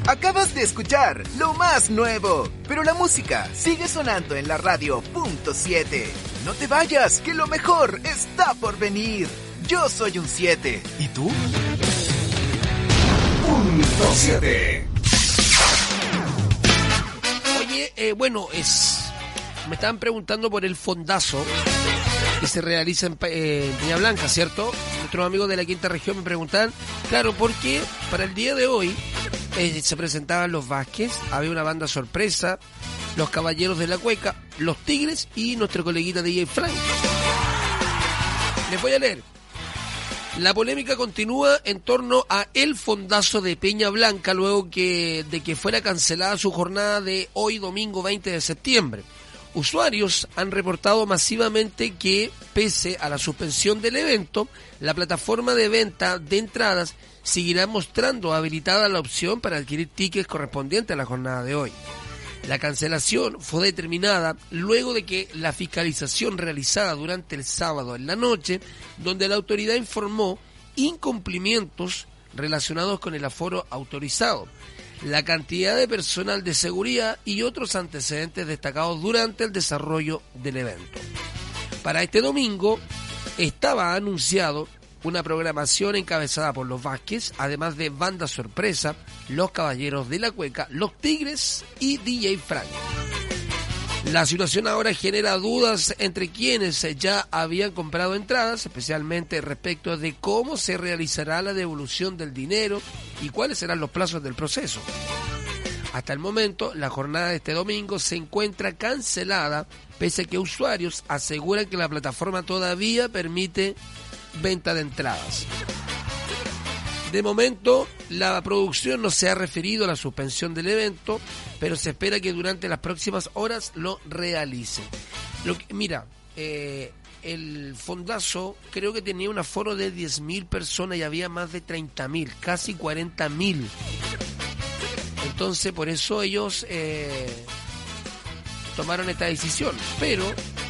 Acabas de escuchar lo más nuevo, pero la música sigue sonando en la radio .7. No te vayas, que lo mejor está por venir. Yo soy un 7. ¿Y tú? .7. Oye, me estaban preguntando por el fondazo que se realiza en Peña Blanca, ¿cierto? Nuestros amigos de la quinta región me preguntaban, claro, porque para el día de hoy se presentaban los Vázquez, había una banda sorpresa, los Caballeros de la Cueca, los Tigres y nuestro coleguita DJ Frank. Les voy a leer. La polémica continúa en torno a el fondazo de Peña Blanca luego de que fuera cancelada su jornada de hoy domingo 20 de septiembre. Usuarios han reportado masivamente que, pese a la suspensión del evento, la plataforma de venta de entradas seguirá mostrando habilitada la opción para adquirir tickets correspondientes a la jornada de hoy. La cancelación fue determinada luego de que la fiscalización realizada durante el sábado en la noche, donde la autoridad informó incumplimientos relacionados con el aforo autorizado, la cantidad de personal de seguridad y otros antecedentes destacados durante el desarrollo del evento. Para este domingo estaba anunciado una programación encabezada por los Vázquez, además de banda sorpresa, los Caballeros de la Cueca, los Tigres y DJ Frank. La situación ahora genera dudas entre quienes ya habían comprado entradas, especialmente respecto de cómo se realizará la devolución del dinero y cuáles serán los plazos del proceso. Hasta el momento, la jornada de este domingo se encuentra cancelada, pese a que usuarios aseguran que la plataforma todavía permite venta de entradas. De momento, la producción no se ha referido a la suspensión del evento, pero se espera que durante las próximas horas lo realicen. El fondazo creo que tenía un aforo de 10.000 personas y había más de 30.000, casi 40.000. Entonces, por eso ellos tomaron esta decisión. Pero,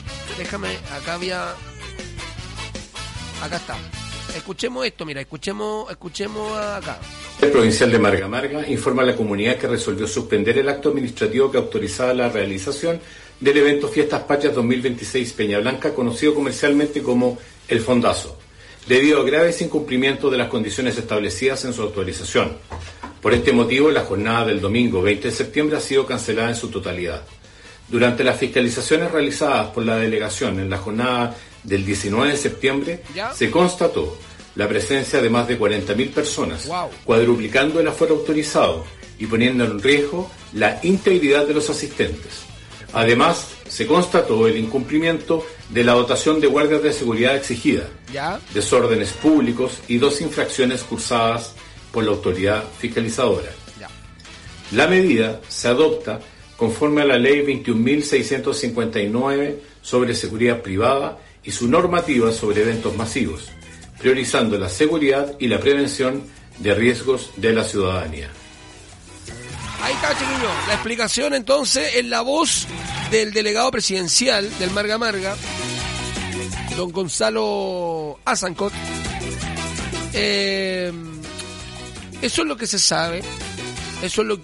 acá está. Escuchemos esto, escuchemos acá. El provincial de Marga Marga informa a la comunidad que resolvió suspender el acto administrativo que autorizaba la realización del evento Fiestas Patrias 2026 Peña Blanca, conocido comercialmente como El Fondazo, debido a graves incumplimientos de las condiciones establecidas en su autorización. Por este motivo, la jornada del domingo 20 de septiembre ha sido cancelada en su totalidad. Durante las fiscalizaciones realizadas por la delegación en la jornada del 19 de septiembre, se constató la presencia de más de 40.000 personas, cuadruplicando el aforo autorizado y poniendo en riesgo la integridad de los asistentes. Además, se constató el incumplimiento de la dotación de guardias de seguridad exigida, desórdenes públicos y 2 infracciones cursadas por la autoridad fiscalizadora. La medida se adopta conforme a la Ley 21.659 sobre seguridad privada y su normativa sobre eventos masivos, priorizando la seguridad y la prevención de riesgos de la ciudadanía. Ahí está, chiquillos. La explicación entonces en la voz del delegado presidencial del Marga Marga, don Gonzalo Azancot. Eso es lo que se sabe, eso es lo